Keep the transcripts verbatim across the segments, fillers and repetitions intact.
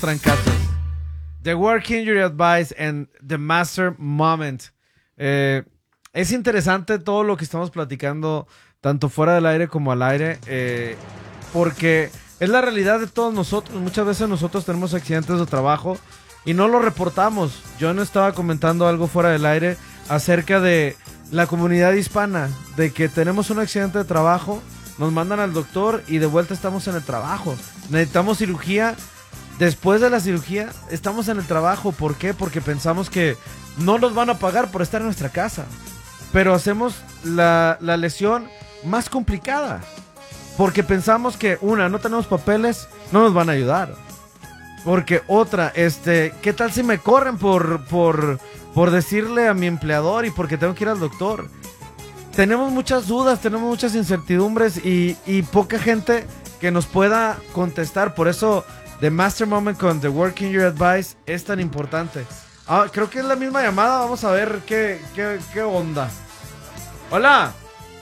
trancazos. The Work Injury Advice and The Master Moment. Eh, es interesante todo lo que estamos platicando, tanto fuera del aire como al aire, eh, porque es la realidad de todos nosotros. Muchas veces nosotros tenemos accidentes de trabajo y no lo reportamos. Yo no estaba comentando algo fuera del aire acerca de la comunidad hispana, de que tenemos un accidente de trabajo, nos mandan al doctor y de vuelta estamos en el trabajo. Necesitamos cirugía. Después de la cirugía estamos en el trabajo. ¿Por qué? Porque pensamos que no nos van a pagar por estar en nuestra casa, pero hacemos la, la lesión más complicada porque pensamos que, una, no tenemos papeles, no nos van a ayudar. Porque otra, este, ¿qué tal si me corren por, por, por decirle a mi empleador y porque tengo que ir al doctor? Tenemos muchas dudas, tenemos muchas incertidumbres y, y poca gente que nos pueda contestar. Por eso The Master Moment con The Work Injury Advice es tan importante. Ah, creo que es la misma llamada. Vamos a ver qué, qué, qué onda. Hola.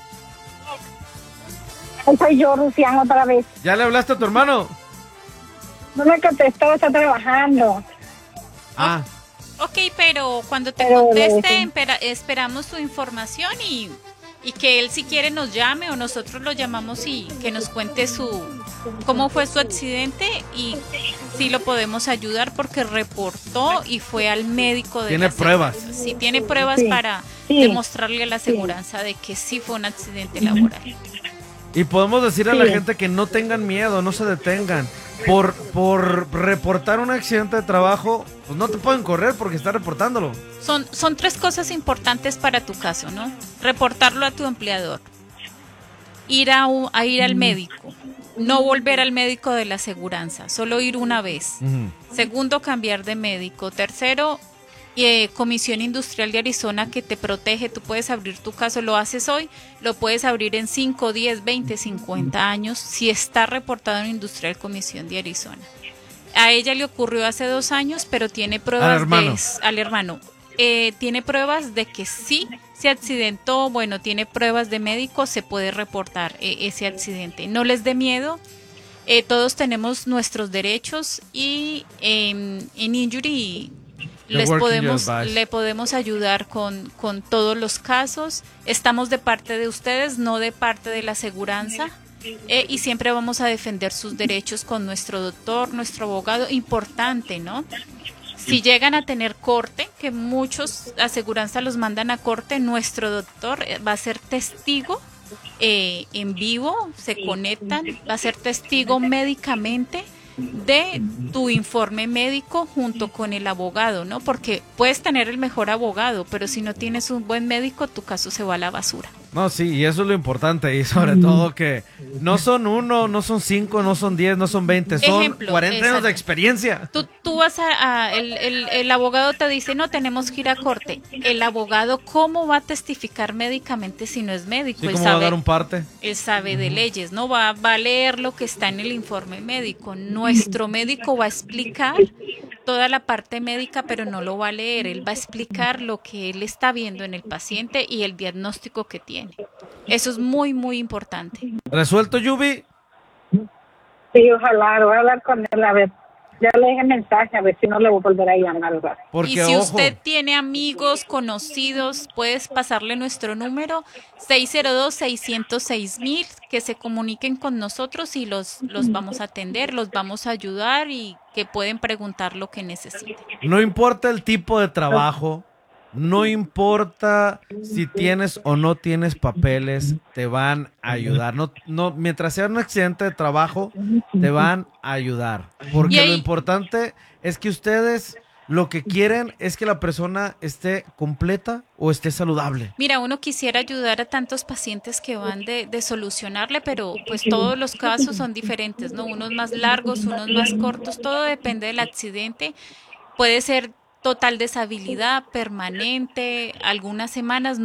Soy yo, Rufián, otra vez. ¿Ya le hablaste a tu hermano? No me contestó, está trabajando. Ah. Ok, pero cuando te Pero, conteste, eh, espera- esperamos su información y, y que él si quiere nos llame o nosotros lo llamamos y que nos cuente su cómo fue su accidente y si lo podemos ayudar porque reportó y fue al médico de Tiene la pruebas. aseguranza. Sí, tiene pruebas Sí, para sí, demostrarle a la aseguranza de que sí fue un accidente laboral. Y podemos decirle a la Sí. gente que no tengan miedo, no se detengan. Por, por reportar un accidente de trabajo, pues no te pueden correr porque está reportándolo. Son, son tres cosas importantes para tu caso, ¿no? Reportarlo a tu empleador, ir a, u- a ir al médico, no volver al médico de la aseguranza, solo ir una vez. Ujú. Segundo, cambiar de médico. Tercero, eh, Comisión Industrial de Arizona que te protege. Tú puedes abrir tu caso, lo haces hoy, lo puedes abrir en cinco, diez, veinte, cincuenta años si está reportado en Industrial Comisión de Arizona. A ella le ocurrió hace dos años, pero tiene pruebas Al hermano. de al hermano. Eh, tiene pruebas de que sí se accidentó, bueno, tiene pruebas de médico, se puede reportar eh, ese accidente. No les dé miedo, eh, todos tenemos nuestros derechos y eh, en Injury The les Work podemos, Injury Advice. le podemos ayudar con, con todos los casos. Estamos de parte de ustedes, no de parte de la aseguranza. Eh, y siempre vamos a defender sus derechos con nuestro doctor, nuestro abogado. Importante, ¿no? Si llegan a tener corte, que muchos aseguranzas los mandan a corte, nuestro doctor eh, va a ser testigo eh, en vivo, se conectan, va a ser testigo médicamente de tu informe médico junto con el abogado, ¿no? Porque puedes tener el mejor abogado, pero si no tienes un buen médico, tu caso se va a la basura. No, sí, y eso es lo importante. Y sobre todo que no son uno, no son cinco, no son diez, no son veinte, son Ejemplo, cuarenta años exacto. de experiencia. Tú, tú vas a, a- el, el, el abogado te dice, no, tenemos que ir a corte. El abogado, ¿cómo va a testificar médicamente si no es médico? Sí, Él ¿cómo va a sabe- dar un parte? Él sabe de leyes, ¿no? Va, va a leer lo que está en el informe médico. Nuestro médico va a explicar toda la parte médica, pero no lo va a leer. Él va a explicar lo que él está viendo en el paciente y el diagnóstico que tiene. Eso es muy, muy importante. ¿Resuelto, Yubi? Sí, ojalá, voy a hablar con él, a ver. Ya le dejé mensaje, a ver si no le voy a volver a llamar. ¿Verdad? Porque, Y si ojo, usted tiene amigos, conocidos, puedes pasarle nuestro número seis cero dos, seis cero seis mil, que se comuniquen con nosotros y los, los vamos a atender, los vamos a ayudar y que pueden preguntar lo que necesiten. no importa el tipo de trabajo, no importa si tienes o no tienes papeles, te van a ayudar. No, no, mientras sea un accidente de trabajo, te van a ayudar. Porque Y ahí- lo importante es que ustedes lo que quieren es que la persona esté completa o esté saludable. Mira, uno quisiera ayudar a tantos pacientes que van de, de solucionarle, pero pues todos los casos son diferentes, ¿no? Unos más largos, unos más cortos, todo depende del accidente. Puede ser total deshabilidad, permanente, algunas semanas.